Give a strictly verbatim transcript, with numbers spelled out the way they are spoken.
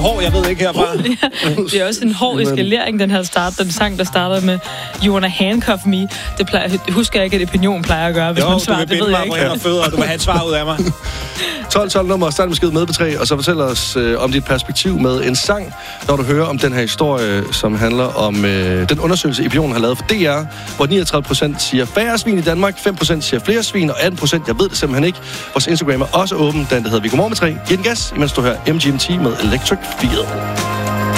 hård, jeg ved ikke herfra. Ja, det er også en hård eskalering, den her start. Den sang, der starter med You Wanna Handcuff Me. Det plejer, det husker jeg ikke, at Opinion plejer at gøre, hvis jo, man svarer. Det ved jeg ikke. Jo, du vil binde mig på hænder og fødder, og du må have et svar ud af mig. tolv tolv nummer, start besked med på tre, og så fortæl os øh, om dit perspektiv med en sang, når du hører om den her historie, som handler om øh, den undersøgelse, Opinion har lavet for D R, hvor niogtredive procent siger færre svin i Danmark, fem procent siger flere svin, og atten procent, jeg ved det simpelthen ikke. Vores Instagram er også åben, den der hedder Vi Godmorgen med tre. Giv den gas, imens du hører M G M T med Electric Feel.